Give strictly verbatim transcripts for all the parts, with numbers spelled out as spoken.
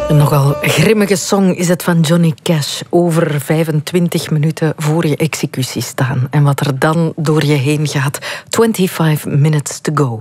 Een nogal grimmige song is het van Johnny Cash. Over vijfentwintig minuten voor je executie staan. En wat er dan door je heen gaat. twenty-five minutes to go.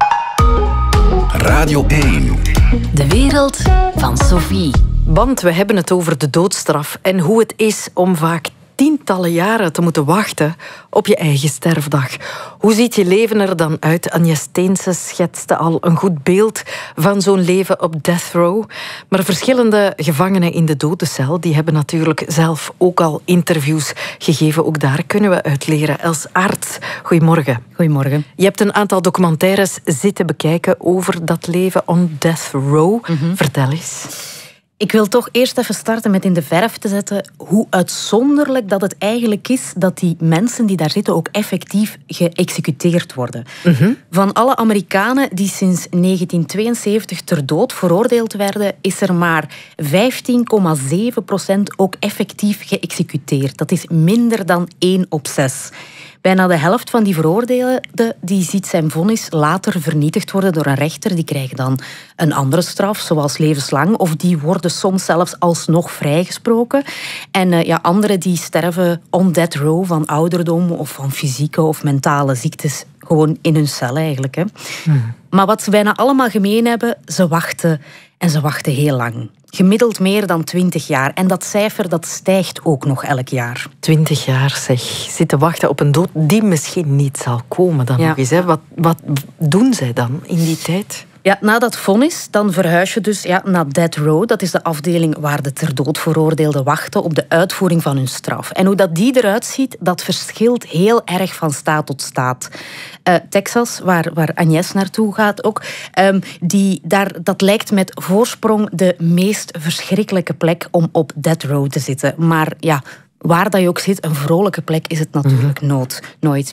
Radio één. De wereld van Sophie. Want we hebben het over de doodstraf en hoe het is om vaak tientallen jaren te moeten wachten op je eigen sterfdag. Hoe ziet je leven er dan uit? Anja Steense schetste al een goed beeld van zo'n leven op death row. Maar verschillende gevangenen in de dodencel, die hebben natuurlijk zelf ook al interviews gegeven. Ook daar kunnen we uit leren. Els Aerts, goedemorgen. Goedemorgen. Je hebt een aantal documentaires zitten bekijken over dat leven on death row. Mm-hmm. Vertel eens. Ik wil toch eerst even starten met in de verf te zetten hoe uitzonderlijk dat het eigenlijk is dat die mensen die daar zitten ook effectief geëxecuteerd worden. Mm-hmm. Van alle Amerikanen die sinds negentien tweeënzeventig ter dood veroordeeld werden, is er maar vijftien komma zeven procent ook effectief geëxecuteerd. Dat is minder dan één op zes. Bijna de helft van die veroordeelden die ziet zijn vonnis later vernietigd worden door een rechter. Die krijgen dan een andere straf, zoals levenslang. Of die worden soms zelfs alsnog vrijgesproken. En uh, ja, anderen die sterven on death row van ouderdom of van fysieke of mentale ziektes. Gewoon in hun cel eigenlijk. Hè. Hmm. Maar wat ze bijna allemaal gemeen hebben, ze wachten en ze wachten heel lang. Gemiddeld meer dan twintig jaar. En dat cijfer dat stijgt ook nog elk jaar. Twintig jaar, zeg. Zitten wachten op een dood die misschien niet zal komen dan ja. nog eens. Hè. Wat, wat doen zij dan in die tijd? Ja, na dat vonnis, dan verhuis je dus ja, naar death row. Dat is de afdeling waar de ter dood veroordeelden wachten op de uitvoering van hun straf. En hoe dat die eruit ziet, dat verschilt heel erg van staat tot staat. Uh, Texas, waar, waar Agnes naartoe gaat ook, um, die, daar, dat lijkt met voorsprong de meest verschrikkelijke plek om op death row te zitten. Maar ja, waar dat je ook zit, een vrolijke plek is het natuurlijk mm-hmm. nooit, nooit.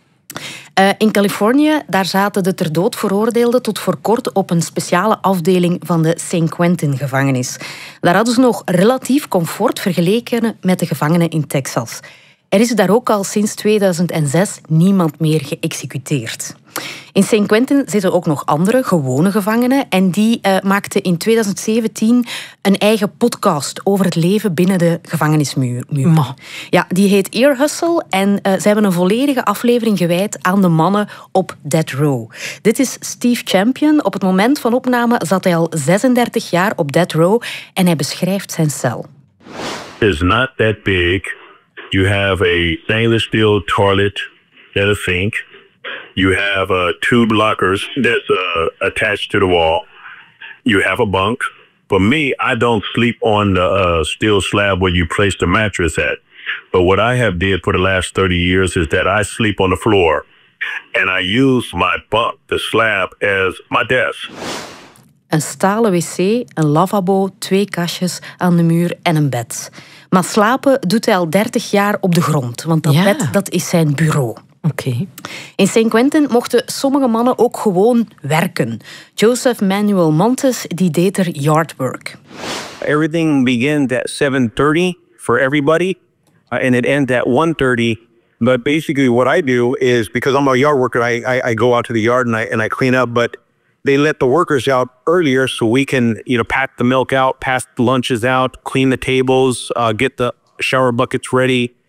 Uh, in Californië, daar zaten de ter dood veroordeelden tot voor kort op een speciale afdeling van de Saint Quentin-gevangenis. Daar hadden ze nog relatief comfort vergeleken met de gevangenen in Texas. Er is daar ook al sinds tweeduizend zes niemand meer geëxecuteerd. In Saint Quentin zitten ook nog andere gewone gevangenen en die uh, maakten in tweeduizend zeventien een eigen podcast over het leven binnen de gevangenismuur. Ja, die heet Ear Hustle en uh, ze hebben een volledige aflevering gewijd aan de mannen op death row. Dit is Steve Champion. Op het moment van opname zat hij al zesendertig jaar op death row en hij beschrijft zijn cel. It's not that big. You have a stainless steel toilet and a sink. You have uh, two lockers that's uh, attached to the wall. You have a bunk. For me, I don't sleep on the uh, steel slab where you place the mattress at. But what I have did for the last thirty years is that I sleep on the floor. And I use my bunk, the slab, as my desk. Een stalen wc, een lavabo, twee kastjes aan de muur en een bed. Maar slapen doet hij al dertig jaar op de grond, want dat ja. bed dat is zijn bureau. Okay. In Saint Quentin mochten sommige mannen ook gewoon werken. Joseph Manuel Montes die deed er yardwork. Everything begins at seven thirty for everybody, uh, and it ends at one thirty. But basically what I do is, because I'm a yard worker, I, I, I go out to the yard and I, and I clean up, but they let the workers out earlier so we can, you know, pack the milk out, pass the lunches out, clean the tables, uh, get the shower buckets ready.